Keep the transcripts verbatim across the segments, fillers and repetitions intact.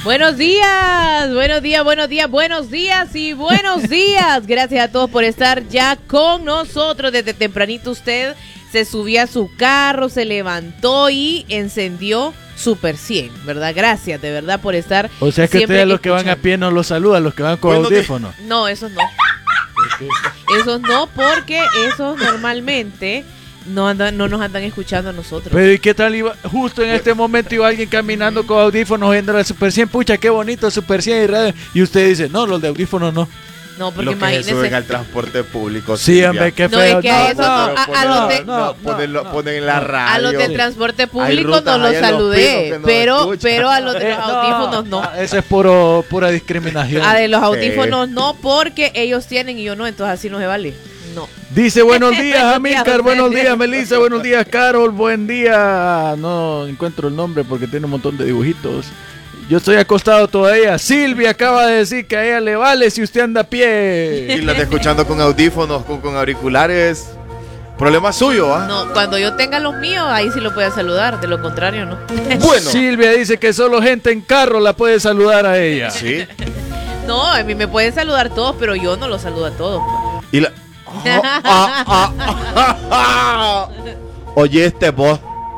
Buenos días, buenos días, buenos días, buenos días y buenos días. Gracias a todos por estar ya con nosotros. Desde tempranito usted se subió a su carro, se levantó y encendió Super cien, ¿verdad? Gracias, de verdad, por estar. O sea que ustedes los que van a pie no los saludan, los que van con bueno, audífonos. No, esos no. Esos no, porque esos normalmente no andan, no nos andan escuchando a nosotros. Pero ¿y qué tal iba? Justo en este momento iba alguien caminando con audífonos viendo el Super cien, pucha, qué bonito Super cien y radio. Y usted dice, no, los de audífonos no. No, porque lo que imagínese. Se suben al transporte público. Sí, hombre, qué feo. No, es que a eso no, a, a los de, no, no, ponen, no, ponen en la radio. A los del transporte público no los saludé, los pero, pero a los de los eh, audífonos no. no. Eso es puro, pura discriminación. A de los audífonos sí. no, porque ellos tienen y yo no, entonces así no se vale. No. Dice buenos días, Amílcar, buenos días, Melissa, buenos días, Carol, buen día. No encuentro el nombre porque tiene un montón de dibujitos. Yo estoy acostado todavía. Silvia acaba de decir que a ella le vale si usted anda a pie. Y la está escuchando con audífonos, con, con auriculares. Problema suyo, ¿ah? ¿eh? No, cuando yo tenga los míos, ahí sí lo puede saludar. De lo contrario, no. Bueno. Silvia dice que solo gente en carro la puede saludar a ella. Sí. No, a mí me pueden saludar todos, pero yo no los saludo a todos. Y la... Ah, ah, ah, ah, ah. Oye, este vos.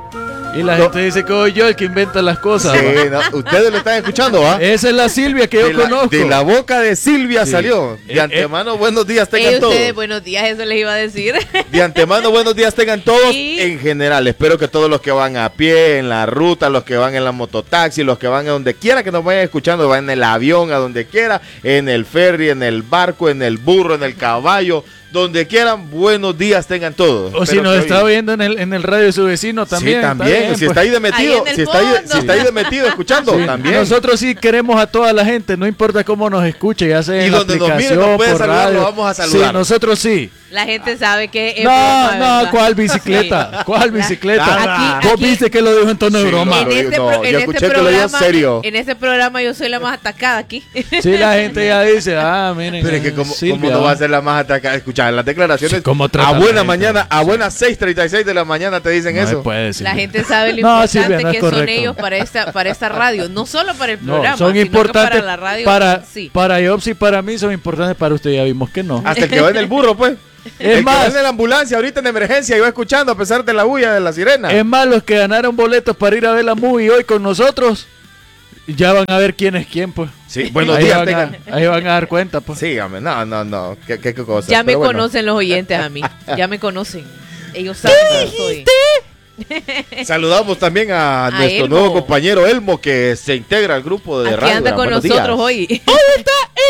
Y la no. gente dice que soy yo el que inventa las cosas. Sí, no, ustedes lo están escuchando, ¿va? Esa es la Silvia que de yo la, conozco. De la boca de Silvia sí. salió. De eh, antemano, eh. buenos días tengan eh, todos. Ustedes, buenos días, eso les iba a decir. De antemano, buenos días tengan todos. ¿Y? En general, espero que todos los que van a pie, en la ruta, los que van en la mototaxi, los que van a donde quiera que nos vayan escuchando, van en el avión, a donde quiera, en el ferry, en el barco, en el burro, en el caballo. Donde quieran, buenos días tengan todos. O si nos está oyendo en el, en el radio de su vecino también. Sí, también. Bien, si pues. está ahí de metido, ahí si, está ahí, si está ahí de metido escuchando, sí. también. Nosotros sí queremos a toda la gente, no importa cómo nos escuche, ya sea en la aplicación, nos miren, nos puede saludar, lo vamos a saludar. Sí, nosotros sí. La gente sabe que es No, broma, no, ¿verdad? ¿cuál bicicleta? Sí. ¿Cuál bicicleta? Aquí, Vos aquí, viste que lo dijo en tono de sí, broma. En este, no, pro, en yo este escuché programa, que lo dijo serio. En este programa yo soy la más atacada aquí. Sí, la gente ya dice, ah, miren. Pero es que como, como no va a ser la más atacada. Escuchar las declaraciones. Sí, a buena mañana, a buenas seis treinta y seis de la mañana te dicen no eso. Puede decir. La gente sabe lo no, importante Silvia, no que correcto. son ellos para esta, para esta radio. No solo para el programa, no, son sino importantes que para la radio. Para, sí. para Yops y para mí son importantes, para usted ya vimos que no. Hasta el que va en el burro, pues. Es el más, que va en la ambulancia ahorita en emergencia iba escuchando a pesar de la bulla de la sirena. Es más, los que ganaron boletos para ir a ver la movie hoy con nosotros, ya van a ver quién es quién, pues. Sí, buenos ahí días. Van a, ahí van a dar cuenta, pues. Sí, hombre, no, no, no. ¿Qué, qué, qué cosa? Ya me Pero conocen bueno. los oyentes a mí. Ya me conocen. Ellos saben que soy. Saludamos también a, a nuestro Elmo. nuevo compañero Elmo que se integra al grupo de Aquí radio. anda con buenos nosotros días. hoy. ¡Ahí está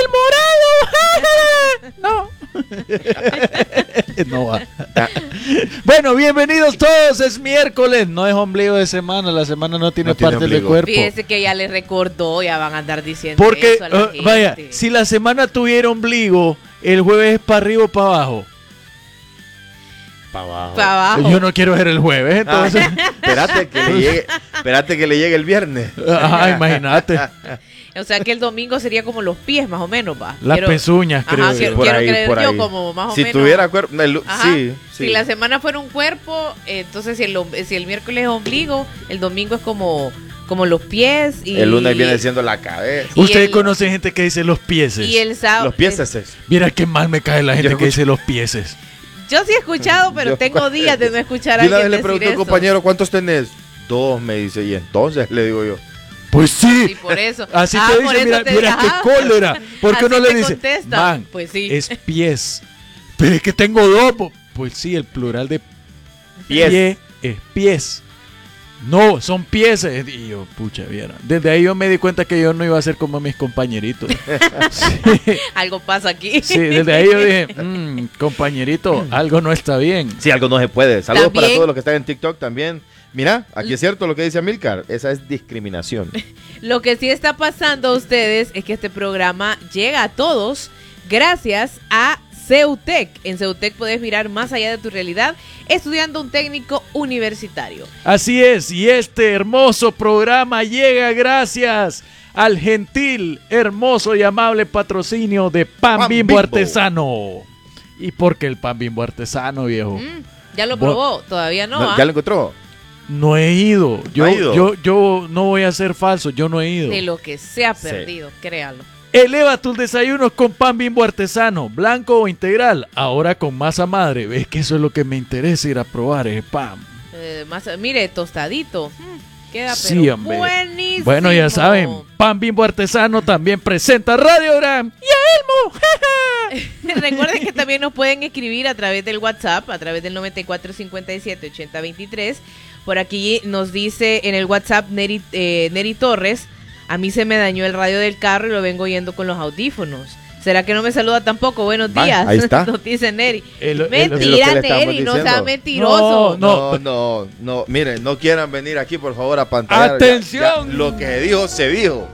el morado! No. No va. Bueno, bienvenidos todos. Es miércoles, no es ombligo de semana. La semana no tiene no parte tiene del cuerpo. Fíjese que ya les recordó, ya van a andar diciendo porque, eso a la uh, gente. Vaya, si la semana tuviera ombligo, el jueves es para arriba o para abajo. Para abajo. Pa abajo. Yo no quiero ver el jueves, entonces. Ah, espérate que le llegue, espérate que le llegue el viernes. Ajá, imagínate. O sea que el domingo sería como los pies, más o menos, va. Las quiero, pezuñas, creo. Ajá, quiero, por quiero ahí, creer por yo ahí. como más o si menos. Si tuviera cuerpo, el, sí, sí. Si la semana fuera un cuerpo, entonces si el, si el miércoles es ombligo, el domingo es como, como los pies. Y el lunes viene siendo la cabeza. Ustedes conocen gente que dice los pieses. Y el sábado. Los pieses. Mira qué mal me cae la gente yo que dice los pieses. Yo sí he escuchado, pero yo, tengo días de no escuchar a alguien decir eso. Yo una vez le pregunté al compañero, ¿cuántos tenés? Dos, me dice, y entonces le digo yo. Pues sí. Sí, por eso. Así ah, te dice, mira, te, mira qué cólera. ¿Por qué no le dice? Contesta. Man, pues sí. Es pies. Pero es que tengo dos. Pues sí, el plural de pies pie es pies. No, son pies. Y yo, pucha, vieron. Desde ahí yo me di cuenta que yo no iba a ser como mis compañeritos. Sí. Algo pasa aquí. Sí, desde ahí yo dije, mmm, compañerito, algo no está bien. Sí, algo no se puede. Saludos ¿También? Para todos los que están en TikTok también. Mira, aquí es cierto lo que dice Amílcar, esa es discriminación. Lo que sí está pasando a ustedes es que este programa llega a todos gracias a Ceutec. En Ceutec puedes mirar más allá de tu realidad estudiando un técnico universitario. Así es, y este hermoso programa llega gracias al gentil, hermoso y amable patrocinio de Pan, Pan Bimbo, Bimbo Artesano. ¿Y por qué el Pan Bimbo Artesano, viejo? Mm, ¿Ya lo probó? Todavía no. no ¿ah? ¿Ya lo encontró? No he ido. Yo, ¿No ha ido? yo, yo no voy a ser falso, yo no he ido. De lo que se ha perdido, sí. Créalo. Eleva tus desayunos con pan Bimbo artesano, blanco o integral, ahora con masa madre. Ves que eso es lo que me interesa ir a probar, ese pan. Eh, masa, mire, tostadito. Mm, queda Sí, pero hombre. buenísimo. Bueno, ya saben, pan Bimbo artesano también presenta Radiogram y a Elmo. Recuerden que también nos pueden escribir a través del WhatsApp, a través del noventa y cuatro cincuenta y siete ochenta veintitrés. Por aquí nos dice en el WhatsApp Neri, eh, Neri Torres: a mí se me dañó el radio del carro y lo vengo oyendo con los audífonos. ¿Será que no me saluda tampoco? Buenos Va, días. ahí está. Nos dice Neri. El- el- Mentira, es lo que le estamos Neri, no diciendo. seas mentiroso. No, No, no, no. Miren, no quieran venir aquí, por favor, a pantalla. ¡Atención! Lo que se dijo, se dijo.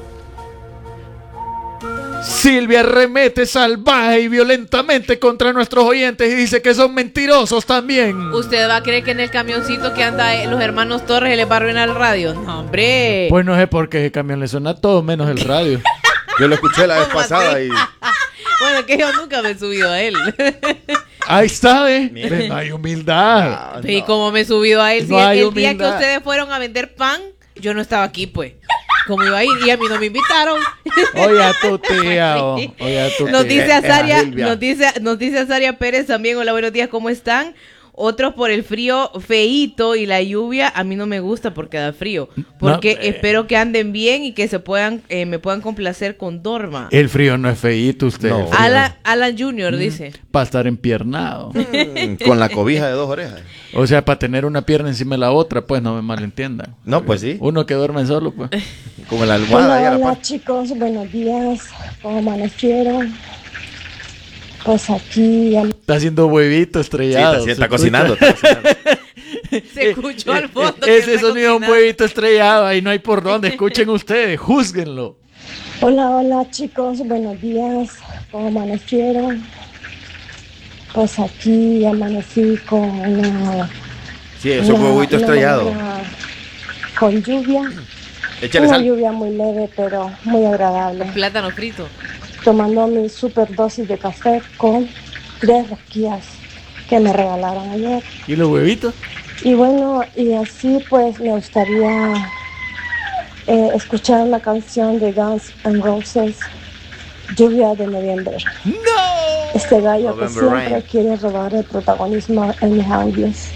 Silvia remete salvaje y violentamente contra nuestros oyentes y dice que son mentirosos también. ¿Usted va a creer que en el camioncito que anda eh, los hermanos Torres les va a arruinar el radio? No, hombre. Pues no sé por qué ese camión le suena todo menos el radio. Yo lo escuché la vez ¿Cómo pasada así? y... Bueno, que yo nunca me he subido a él. Ahí está, ¿eh? Miren. No hay humildad. Ah, ¿Y no. cómo me he subido a él? Si No hay el, el día que humildad. ustedes fueron a vender pan, yo no estaba aquí, pues. ¿Cómo iba a ir? Y a mí no me invitaron. Oye a tu tía, oh. Oye a tu Nos tía. dice Es Azaria, Silvia. nos dice, nos dice Azaria Pérez también: hola, buenos días, ¿cómo están? Otros por el frío feíto y la lluvia, a mí no me gusta porque da frío. Porque No, eh. espero que anden bien y que se puedan, eh, me puedan complacer con Dorma. El frío no es feíto, usted. No. el frío Alan, Alan junior dice. para estar empiernado. Mm, con la cobija de dos orejas. O sea, para tener una pierna encima de la otra, pues no me malentiendan. No, pues sí. Uno que duerme solo, pues. Como la almohada ahí a Hola, la hola par. chicos, buenos días. ¿Cómo amanecieron? Pues aquí ya Está haciendo huevito Sí, estrellado. está, sí, está ¿se cocinando. escucha? Está cocinando. Se escuchó al fondo. que Ese está sonido es un cocinando. huevito estrellado, ahí no hay por dónde. Escuchen ustedes, júzguenlo. Hola, hola chicos, buenos días. ¿Cómo amanecieron? Pues aquí amanecí con una, Sí, eso es una- huevito una estrellado. mañana con lluvia. Échale Una sal. lluvia muy leve, pero muy agradable. Plátano frito. Tomando mi super dosis de café con tres rosquillas que me regalaron ayer. ¿Y los huevitos? Y bueno, y así pues me gustaría eh, escuchar la canción de Guns N' Roses, Lluvia de Noviembre. ¡No! Este gallo que November siempre Rain. quiere robar el protagonismo en mis audios.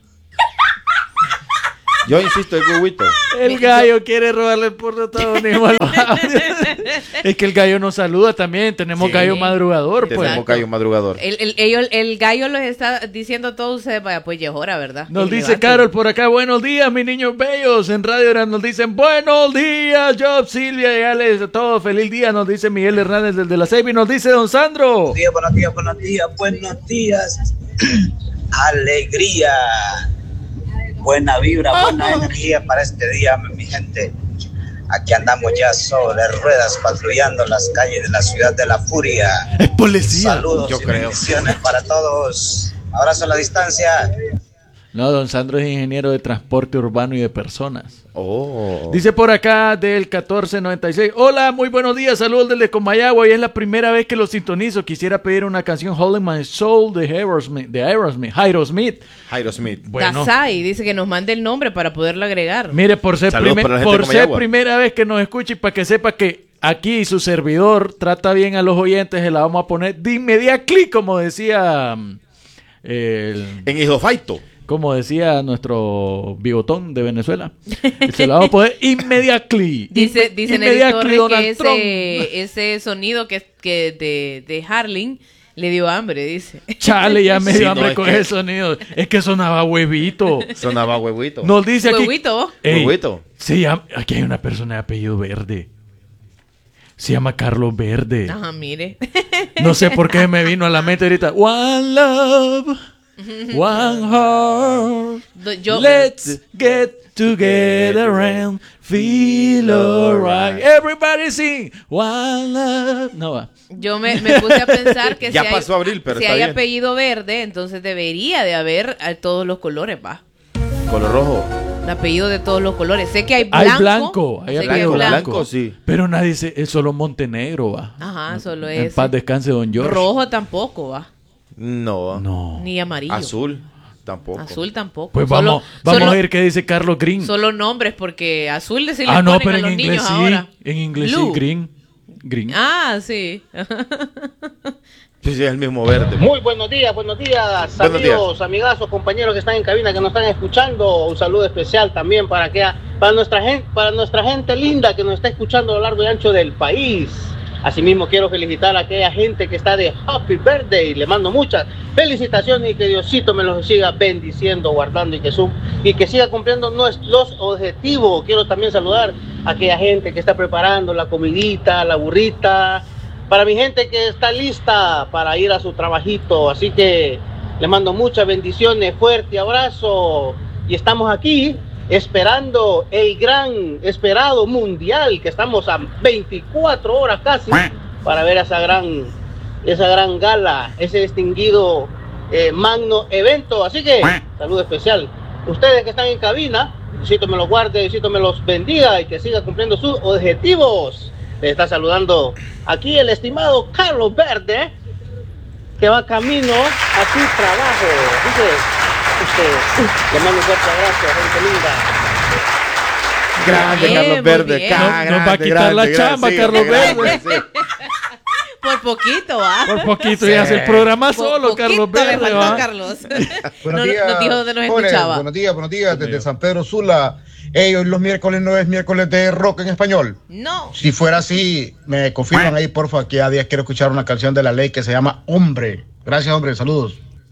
Yo insisto, el huevito. El gallo quiere robarle el protagonismo al audio. Es que el gallo nos saluda también. Tenemos Sí. gallo madrugador, pues. Tenemos Exacto. gallo madrugador. El, el, ellos- el gallo les está diciendo a todos ustedes: vaya, pues ya es hora, ¿verdad? Nos Y dice levanten. Carol por acá: buenos días, mis niños bellos. En Radio Gran nos dicen: buenos días, Job, Silvia y Alex, a todos. Feliz día, nos dice Miguel Hernández desde la Seiba. Y nos dice Don Sandro. Buenos días, buenos días, buenos días, buenos días. Alegría, buena vibra, buena energía para este día, mi gente. Aquí andamos ya sobre ruedas patrullando las calles de la ciudad de la furia. Es policía. Saludos yo y creo. bendiciones para todos. Abrazo a la distancia. No, Don Sandro es ingeniero de transporte urbano y de personas. Oh. Dice por acá del catorce noventa y seis: hola, muy buenos días, saludos desde Comayagua y es la primera vez que lo sintonizo. Quisiera pedir una canción Holding My Soul de Aerosmith, de Aerosmith, Aerosmith. Jairo Smith. Bueno, Dasai dice que nos mande el nombre para poderlo agregar. mire, por ser, Saludos primer- para la gente de por ser Comayagua. primera vez que nos escuche y para que sepa que aquí su servidor trata bien a los oyentes, se la vamos a poner de inmediato clic, como decía mm, el... En Isofaito. Como decía nuestro bigotón de Venezuela. Se la vamos a poner immediately. Dice, dice Nelly Immediately, Torres Donald que Trump. ese, ese sonido que, que de, de Harling le dio hambre, dice. Chale, ya me dio Sí, no, hambre es con que- ese sonido. Es que sonaba huevito. Sonaba huevito. Nos dice aquí... Huevito. Ey, Huevito. se llama- aquí hay una persona de apellido Verde. Se llama Carlos Verde. Ajá, mire. No sé por qué me vino a la mente ahorita. One love, one heart. Do- yo- Let's get together and feel alright. Everybody sing. One love. No va. Yo me, me puse a pensar que Ya si pasó hay, abril, pero si está hay bien. apellido verde, entonces debería de haber a todos los colores, va. Color rojo. El apellido de todos los colores. Sé que hay blanco. Hay blanco. Hay sé que hay apellido blanco. blanco. Blanco, sí. Pero nadie dice, es solo Montenegro, va. Ajá, solo En es. paz descanse, don George. Rojo tampoco, va. No. No. Ni amarillo. Azul. tampoco. Azul tampoco. Pues Solo- vamos, vamos solo- a ver qué dice Carlos Green. Solo nombres, porque azul de sí le Ah, no, ponen pero a en los inglés niños sí. ahora. En inglés Blue. sí, Green. Green. Ah, sí. Sí, sí, es el mismo verde. Muy buenos días, buenos días, Buenos amigos, amigazos, compañeros que están en cabina, que nos están escuchando. Un saludo especial también para que para nuestra gente, para nuestra gente linda que nos está escuchando a lo largo y ancho del país. Asimismo quiero felicitar a aquella gente que está de Happy Birthday. Le mando muchas felicitaciones y que Diosito me los siga bendiciendo, guardando y que su, y que siga cumpliendo nuestros objetivos. Quiero también saludar a aquella gente que está preparando la comidita, la burrita. Para mi gente que está lista para ir a su trabajito, así que les mando muchas bendiciones, fuerte abrazo y estamos aquí esperando el gran esperado mundial, que estamos a veinticuatro horas casi para ver esa gran, esa gran gala, ese distinguido eh, magno evento, así que saludo especial. Ustedes que están en cabina, Diosito me los guarde, Diosito me los bendiga y que siga cumpliendo sus objetivos. Le está saludando aquí el estimado Carlos Verde, que va camino a su trabajo. Dice usted, le mando un fuerte abrazo, gente linda. Grande, Bien, Carlos muy Verde. bien. ca- No- nos va a grande, quitar la grande, chamba, sí, Carlos grande, Verde. sí. Por poquito, ¿ah? Por poquito y hace el programa solo, Por Carlos poquito le Verde. faltó ¿va? Carlos. Buenos No, días, nos dijo dónde nos jóvenes. escuchaba. Buenos días, buenos días, desde San Pedro Sula. Ey, hoy los miércoles no es miércoles de rock en español. No. Si fuera así, me confirman ahí, porfa, que a días quiero escuchar una canción de La Ley que se llama Hombre. Gracias, hombre, saludos.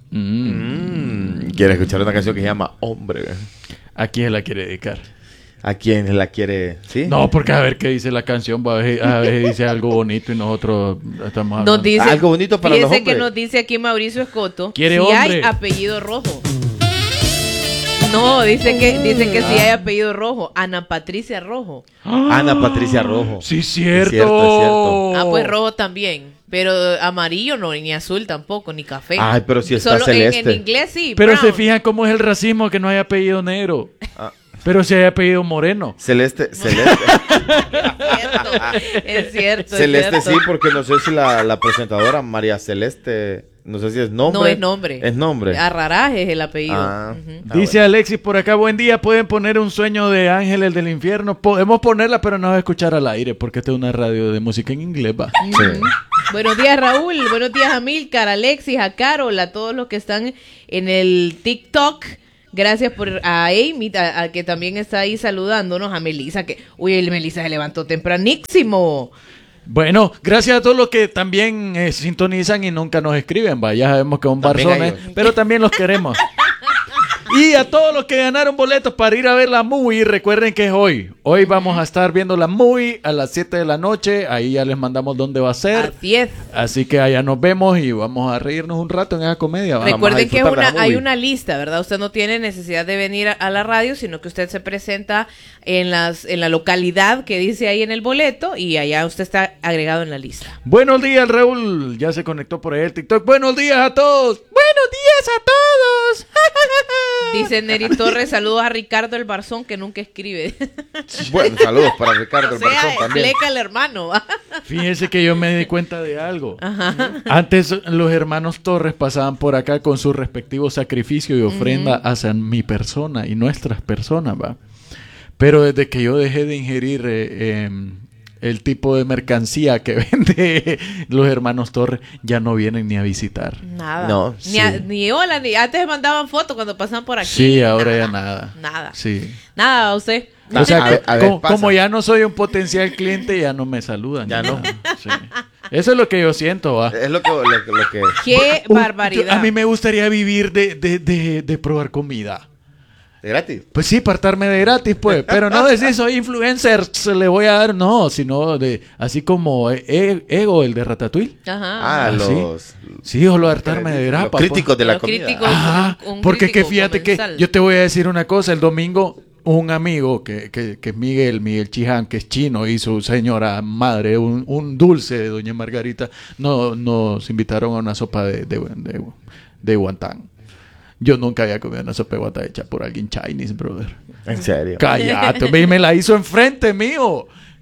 Mm, quiere escuchar una canción que se llama Hombre. ¿A quién la quiere dedicar? ¿A quién la quiere? ¿Sí? No, porque a ver qué dice la canción. va, A ver, a ver, dice algo bonito y nosotros estamos hablando. Nos dice, Algo bonito para los fíjese hombres. que nos dice aquí Mauricio Escoto, Quiere si hombre. hay apellido rojo. No, dice que dice que si hay apellido rojo, Ana Patricia Rojo. Ana Patricia Rojo. Sí, cierto. Es cierto, es cierto. Ah, pues rojo también, pero amarillo no, ni azul tampoco, ni café. Ay, pero si está Solo en- celeste. En, inglés sí. Pero brown. se fijan cómo es el racismo que no hay apellido negro. Ah. Pero si hay apellido moreno. Celeste, Celeste. Es cierto, es Celeste cierto. sí, porque no sé si la, la presentadora María Celeste, no sé si es nombre. No es nombre. Es nombre. Arrarás es el apellido. Ah. Ujú. Ah, Dice bueno. Alexis por acá, buen día, pueden poner un sueño de Ángeles del Infierno. Podemos ponerla, pero no va a escuchar al aire, porque esta es una radio de música en inglés, va. Sí. Buenos días, Raúl. Buenos días, a Milcar, a Alexis, a Carol, a todos los que están en el TikTok. Gracias por a Amy, a, a que también está ahí saludándonos, a Melissa, que, uy, Melissa se levantó tempranísimo. Bueno, gracias a todos los que también eh, sintonizan y nunca nos escriben, va. Ya sabemos que son También barzones, ellos. pero también los queremos. Y a todos los que ganaron boletos para ir a ver la movie, recuerden que es hoy. Hoy vamos a estar viendo la movie a las siete de la noche. Ahí ya les mandamos dónde va a ser. Así es. Así que allá nos vemos y vamos a reírnos un rato en esa comedia. ¿va? Vamos a Recuerden que es disfrutar de una, la hay movie. una lista, ¿verdad? Usted no tiene necesidad de venir a, a la radio, sino que usted se presenta en las en la localidad que dice ahí en el boleto y allá usted está agregado en la lista. Buenos días, Raúl. Ya se conectó por ahí el TikTok. Buenos días a todos. Buenos días a todos. Dice Neri Torres, saludos a Ricardo el Barzón, que nunca escribe. Bueno, saludos para Ricardo O el sea, Barzón también. explica el hermano. Fíjense que yo me di cuenta de algo. Ajá. Antes los hermanos Torres pasaban por acá con su respectivo sacrificio y ofrenda hacia mi persona y nuestras personas, ¿va? Pero desde que yo dejé de ingerir eh, eh, el tipo de mercancía que vende los hermanos Torres, ya no vienen ni a visitar. Nada. No, ni, sí. a- ni hola, ni antes mandaban fotos cuando pasaban por aquí. Sí, ahora ya nada. Nada. Sí. Nada, a usted. O sea, A que ver, a ver, co- pasa. como ya no soy un potencial cliente, ya no me saludan. Ya no. Sí. Eso es lo que yo siento, ¿va? Es lo que, lo, lo que... Qué Un- barbaridad. yo- a mí me gustaría vivir de, de, de, de probar comida. ¿De gratis? Pues sí, partarme de gratis, pues. Pero no decir soy influencer, se le voy a dar, no, sino de así como e- Ego, el de Ratatouille. Ajá. Ah, ¿sí? los... Sí, o lo hartarme de los grapa. críticos de la Los comida. críticos. Ajá, un- un porque que crítico fíjate comensal. que yo te voy a decir una cosa, el domingo un amigo que, que, que es Miguel, Miguel Chiján, que es chino, y su señora madre, un, un dulce de doña Margarita, no, nos invitaron a una sopa de, de, de, de guantán. Yo nunca había comido una sopa de guantán hecha por alguien Chinese, brother. En serio. Cállate, ve, y me la hizo enfrente mío.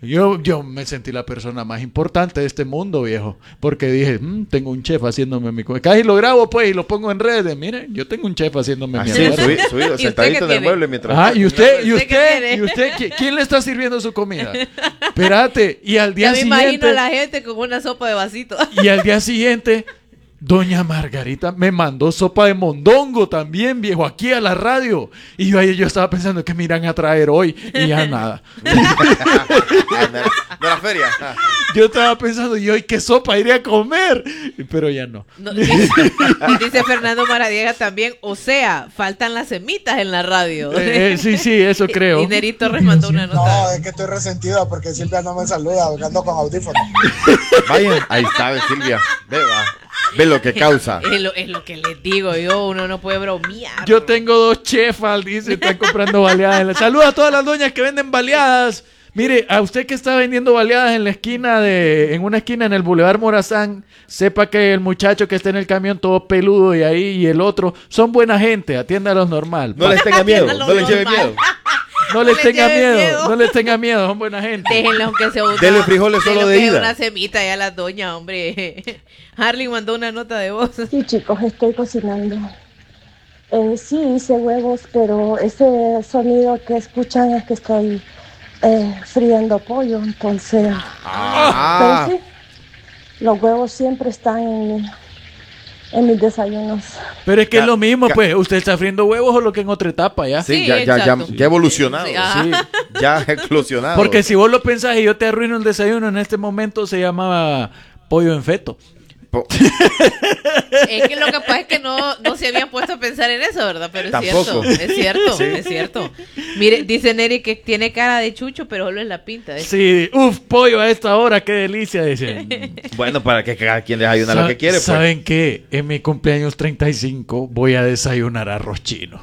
Yo, yo me sentí la persona más importante de este mundo, viejo. Porque dije, mmm, tengo un chef haciéndome mi comida. Casi lo grabo, pues, y lo pongo en redes. Miren, yo tengo un chef haciéndome mi Así, almuerzo. subido, subido, sentadito en el mueble mientras... Ajá, y usted, y ¿Usted qué usted, tiene? y usted, ¿qui- ¿quién le está sirviendo su comida? Espérate, y al día Ya me siguiente... imagino a la gente con una sopa de vasito. Y al día siguiente, doña Margarita me mandó sopa de mondongo también, viejo, aquí a la radio. Y yo ahí yo estaba pensando, ¿qué me irán a traer hoy? Y ya nada. de, la, de la feria. Yo estaba pensando, ¿y hoy qué sopa iré a comer? Pero ya no. No, dice, dice Fernando Maradiega también, o sea, faltan las semitas en la radio. Eh, eh, sí, sí, eso creo. Y Neri Torres mandó una nota. No, es que estoy resentido porque Silvia no me saluda, ando con audífonos. Vaya, ahí está, ve, Silvia. Ve, va. Ve lo que causa. Es lo, es lo que les digo yo, uno no puede bromear. Yo tengo dos chefas, dice, están comprando baleadas. Saludos a todas las doñas que venden baleadas. Mire, a usted que está vendiendo baleadas en la esquina de, en una esquina en el Boulevard Morazán, sepa que el muchacho que está en el camión todo peludo y ahí y el otro son buena gente, atiéndalos normal. No les tenga miedo, no les lleve normal. miedo. No No les les tenga lleve miedo, miedo. no les tenga miedo, son buena gente. Déjenle aunque sea una, Dele frijoles solo déjenle de aunque sea ida. una semita ya a las doñas, hombre. Harley mandó una nota de voz. Sí, chicos, estoy cocinando. Eh, sí, hice huevos, pero ese sonido que escuchan es que estoy eh, friendo pollo, entonces... Ah. Pero sí, los huevos siempre están en, en mis desayunos. Pero es que Ya, es lo mismo, ya. pues, usted está friendo huevos o lo que en otra etapa, ¿ya? Sí, Sí, ya, ya, ya, exacto. ya evolucionado. Sí, ajá. Sí, ya eclosionado. Porque si vos lo pensás y yo te arruino el desayuno, en este momento se llamaba pollo en feto. Po- Es que lo que pasa es que no, no se habían puesto a pensar en eso, ¿verdad? Pero es Tampoco. cierto, es cierto, es cierto. Mire, dice Neri que tiene cara de chucho, pero solo es la pinta. ¿eh? Sí, uff, pollo a esta hora, qué delicia, dice. Bueno, para que cada quien desayuna lo que quiere, pues. ¿Saben qué? En mi cumpleaños treinta y cinco voy a desayunar arroz chino.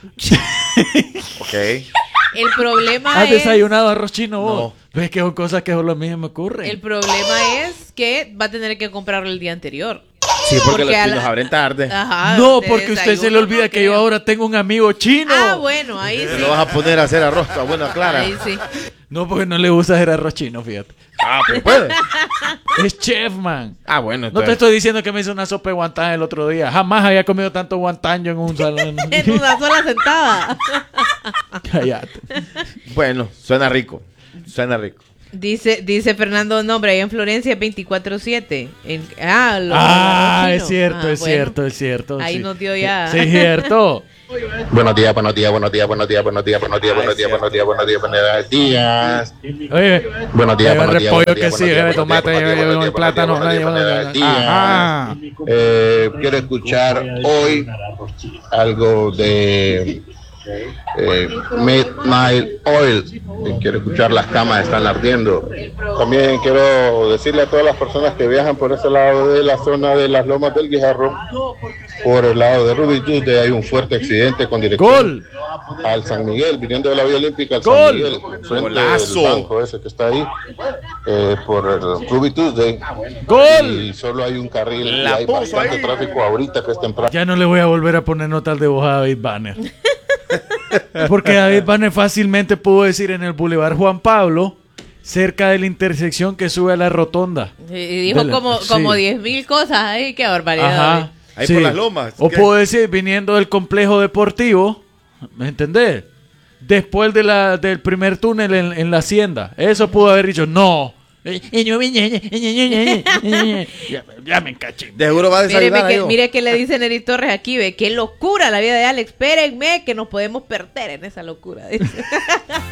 Ok. El problema ¿Has es... desayunado arroz chino vos? No. ¿Ves que son cosas que solo a mí se me ocurren? El problema es que va a tener que comprarlo el día anterior. Sí, porque, Porque los a chinos la- abren tarde. Ajá, no, de porque usted se le desayuno, olvida no que yo creo. ahora tengo un amigo chino. Ah, bueno, ahí Te sí. lo vas a poner a hacer arroz a buena clara. Ahí sí. No, porque no le gusta hacer arroz chino, fíjate. Ah, pues puede. Es chef, man. Ah, bueno, No te entonces. estoy diciendo que me hizo una sopa de guantán el otro día. Jamás había comido tanto guantán yo en un salón. En una sola sentada. Cállate. Bueno, suena rico. Suena rico. Dice, dice Fernando, nombre, ahí en Florencia veinticuatro siete. En- Ah, lo- Ah, lo es chino. cierto, Ah, es bueno. cierto, es cierto. Ahí sí. nos dio ya. Sí, es cierto. Buenos días, buenos días, buenos días, buenos días, buenos días, buenos días, buenos días, buenos días, buenos días, buenos días. Oye, Buenos días, lleva buenos días, repollo buenos que días, sí, buenos lleva días, tomate, buenos días, lleva buenos días, plátano. buenos días, buenos días. Ajá. Eh, quiero escuchar hoy algo de eh, Midnight Oil. Eh, Quiero escuchar Las camas están ardiendo. También quiero decirle a todas las personas que viajan por ese lado de la zona de las Lomas del Guijarro, por el lado de Ruby Tuesday, hay un fuerte accidente con dirección Gol. al San Miguel, viniendo de la Vía Olímpica al Gol. San Miguel, frente Golazo. del banco ese que está ahí, eh, por el Ruby Tuesday. Gol. Y solo hay un carril y La hay puso bastante ahí. tráfico ahorita que es temprano. Ya no le voy a volver a poner notas de voz a David Banner. Porque David Banner fácilmente pudo decir en el Boulevard Juan Pablo, cerca de la intersección que sube a la rotonda. Y dijo De la- como, sí. como diez mil cosas. Ay, qué barbaridad. Ajá. Ahí por las lomas. O ¿Qué? puedo decir, viniendo del complejo deportivo, ¿me entendés? Después de la, del primer túnel en, en la hacienda. Eso pudo haber dicho, no. ya, ya me encaché. De seguro va a Míreme desayunar que, ahí, ¿no? mire que le dice Neri Torres aquí, ve, qué locura la vida de Alex. Espérenme que nos podemos perder en esa locura. Dice.